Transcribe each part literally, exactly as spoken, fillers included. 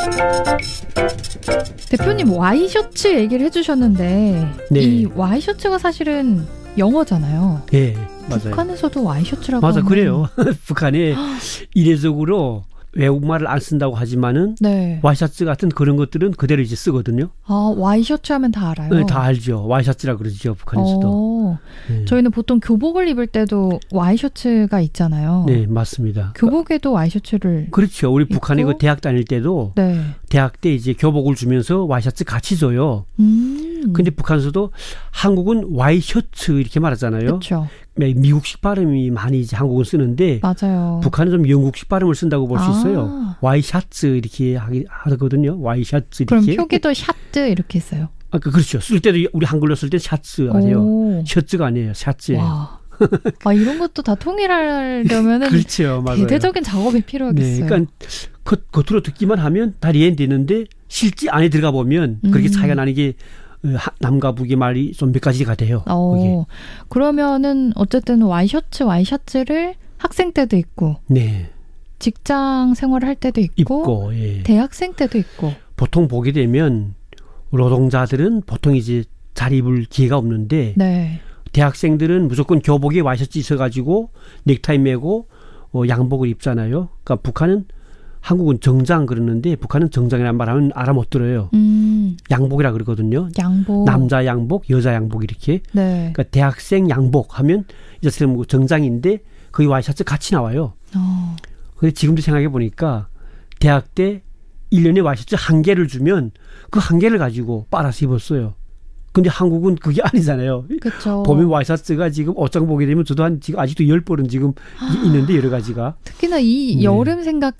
대표님 와이셔츠 얘기를 해주셨는데 네. 이 와이셔츠가 사실은 영어잖아요. 네, 맞아요. 북한에서도 와이셔츠라고 맞아, 하면... 그래요. 북한에 이례적으로 외국말을 안 쓴다고 하지만은 네. 와이셔츠 같은 그런 것들은 그대로 이제 쓰거든요. 아, 와이셔츠 하면 다 알아요? 네, 다 알죠. 와이셔츠라 그러죠, 북한에서도. 어, 네. 저희는 보통 교복을 입을 때도 와이셔츠가 있잖아요. 네, 맞습니다. 교복에도 와이셔츠를 그렇죠. 우리 입고? 북한에 그 대학 다닐 때도 네. 대학 때 이제 교복을 주면서 와이셔츠 같이 줘요. 음. 근데 북한에서도 한국은 와이셔츠 이렇게 말하잖아요. 그렇죠. 미국식 발음이 많이 이제 한국은 쓰는데 맞아요. 북한은 좀 영국식 발음을 쓴다고 볼 수 아. 있어요. 와이셔츠 이렇게 하기 하거든요. 와이셔츠 그럼 이렇게. 표기도 샤츠 이렇게 써요. 아, 그렇죠. 쓸 때도 우리 한글로 쓸 때 샤츠 아니에요. 오. 셔츠가 아니에요. 샤츠예요. 와. 아, 이런 것도 다 통일하려면은 그렇죠. 맞아요. 대대적인 작업이 필요하겠어요. 네, 그러니까 겉, 겉으로 듣기만 하면 다 이해되는데 실제 안에 들어가 보면 그렇게 음. 차이가 나는 게 남과 북의 말이 좀 몇 가지가 돼요. 어, 그게. 그러면은 어쨌든 와이셔츠, 와이셔츠를 학생 때도 입고, 네, 직장 생활을 할 때도 입고, 입고 예. 대학생 때도 입고. 보통 보게 되면 노동자들은 보통 이제 잘 입을 기회가 없는데 네. 대학생들은 무조건 교복에 와이셔츠 있어가지고 넥타이 매고 어, 양복을 입잖아요. 그러니까 북한은 한국은 정장 그러는데 북한은 정장이라는 말하면 알아 못 들어요. 음, 양복이라 그러거든요. 양복. 남자 양복, 여자 양복 이렇게. 네. 그러니까 대학생 양복 하면 이제 뭐 정장인데 거기 와이셔츠 같이 나와요. 어. 근데 지금도 생각해 보니까 대학 때 일 년에 와이셔츠 한 개를 주면 그 한 개를 가지고 빨아서 입었어요. 근데 한국은 그게 아니잖아요. 그렇죠. 보면 와이셔츠가 지금 옷장 보게 되면 저도 한 지금 아직도 열 벌은 지금 있는데 여러 가지가. 특히나 이 네. 여름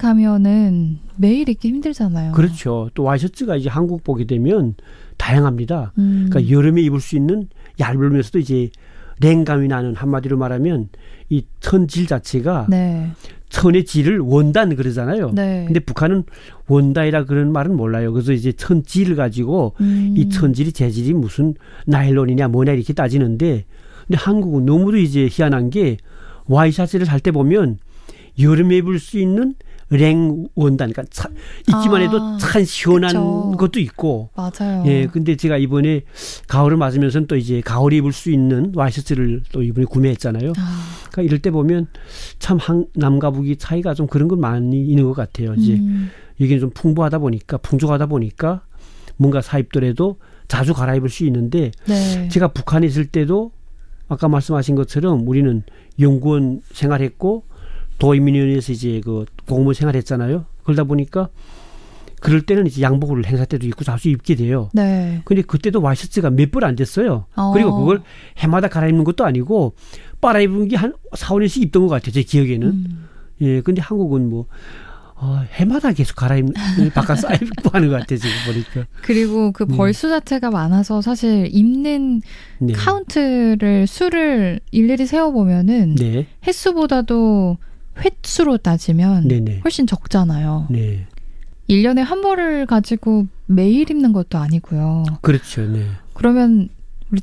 생각하면은 매일 입기 힘들잖아요. 그렇죠. 또 와이셔츠가 이제 한국 보게 되면 다양합니다. 음. 그러니까 여름에 입을 수 있는 얇으면서도 이제 냉감이 나는, 한마디로 말하면 이 천질 자체가 네. 천의 질을 원단 그러잖아요. 네. 근데 북한은 원단이라 그런 말은 몰라요. 그래서 이제 천질을 가지고 음. 이 천질이 재질이 무슨 나일론이냐 뭐냐 이렇게 따지는데, 근데 한국은 너무도 이제 희한한 게 와이셔츠를 살 때 보면 여름에 입을 수 있는 랭 원단, 그러니까 차, 입기만 해도 아, 참 시원한 그쵸. 것도 있고. 맞아요. 예, 근데 제가 이번에 가을을 맞으면서는 또 이제 가을에 입을 수 있는 와이셔츠를 또 이번에 구매했잖아요. 아. 그러니까 이럴 때 보면 참 한, 남과 북이 차이가 좀 그런 건 많이 있는 것 같아요. 이제 음. 여기는 좀 풍부하다 보니까, 풍족하다 보니까 뭔가 사 입더라도 자주 갈아입을 수 있는데, 네. 제가 북한에 있을 때도 아까 말씀하신 것처럼 우리는 연구원 생활했고 도인민위원회에서 이제 그 공무원 생활했잖아요. 그러다 보니까 그럴 때는 이제 양복을 행사 때도 입고 자주 입게 돼요. 네. 근데 그때도 와이셔츠가 몇 벌 안 됐어요. 어. 그리고 그걸 해마다 갈아입는 것도 아니고 빨아입은 게 한 사, 오 년씩 입던 것 같아요. 제 기억에는. 음. 예, 근데 한국은 뭐 어, 해마다 계속 갈아입는, 바꿔서 입고 하는 것 같아요. 지금 보니까. 그리고 그 네. 벌수 자체가 많아서 사실 입는 네. 카운트를 수를 일일이 세어보면은 네. 횟수보다도 횟수로 따지면 네네. 훨씬 적잖아요. 네. 일 년에 한 벌을 가지고 매일 입는 것도 아니고요. 그렇죠. 네. 그러면 우리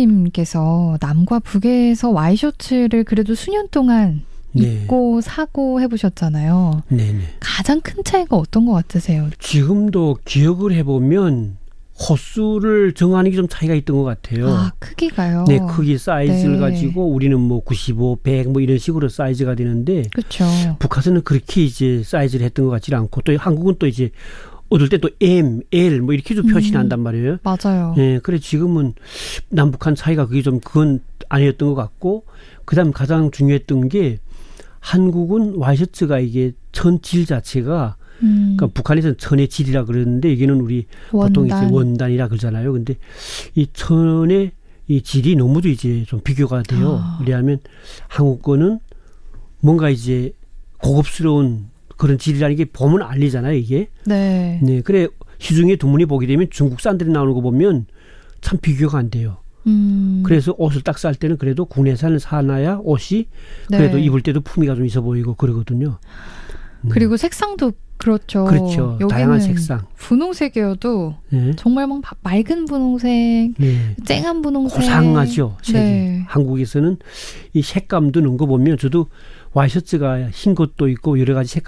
대표님께서 남과 북에서 와이셔츠를 그래도 수년 동안 네. 입고 사고 해보셨잖아요. 네네. 가장 큰 차이가 어떤 것 같으세요? 지금도 기억을 해보면 호수를 정하는 게 좀 차이가 있던 것 같아요. 아, 크기가요? 네, 크기 사이즈를 네. 가지고 우리는 뭐 구십오, 백 뭐 이런 식으로 사이즈가 되는데, 그렇죠. 북한에서는 그렇게 이제 사이즈를 했던 것 같지 않고, 또 한국은 또 이제 얻을 때 또 M, L 뭐 이렇게도 표시 음. 난단 말이에요. 맞아요. 네, 그래 지금은 남북한 차이가 그게 좀 그건 아니었던 것 같고, 그다음 가장 중요했던 게 한국은 와이셔츠가 이게 천질 자체가, 음. 그러니까 북한에서는 천의 질이라 그러는데 여기는 우리 원단. 보통 이제 원단이라 그러잖아요. 근데 이 천의 이 질이 너무도 이제 좀 비교가 돼요. 아. 왜냐하면 한국 거는 뭔가 이제 고급스러운 그런 질이라는 게 보면 알리잖아요, 이게. 네. 네, 그래 시중에 두문이 보게 되면 중국산들이 나오는 거 보면 참 비교가 안 돼요. 음. 그래서 옷을 딱 살 때는 그래도 국내산을 사놔야 옷이 그래도 네. 입을 때도 품위가 좀 있어 보이고 그러거든요. 음. 그리고 색상도 그렇죠. 그렇죠. 다양한 색상. 분홍색이어도 네. 정말 막 맑은 분홍색, 네. 쨍한 분홍색. 고상하죠. 색이. 네. 한국에서는 이 색감도 넣은 거 보면 저도 와이셔츠가 흰 것도 있고 여러 가지 색감